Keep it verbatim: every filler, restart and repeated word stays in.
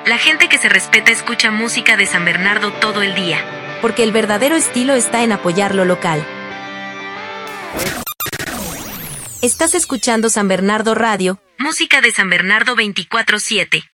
La gente que se respeta escucha música de San Bernardo todo el día. Porque el verdadero estilo está en apoyar lo local. Estás escuchando San Bernardo Radio. Música de San Bernardo veinticuatro siete.